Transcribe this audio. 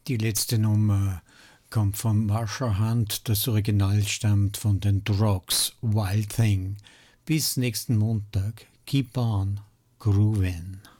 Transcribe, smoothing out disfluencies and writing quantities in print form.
Die letzte Nummer kommt von Marshall Hunt, das Original stammt von den Drogs, Wild Thing. Bis nächsten Montag. Keep on groovin'.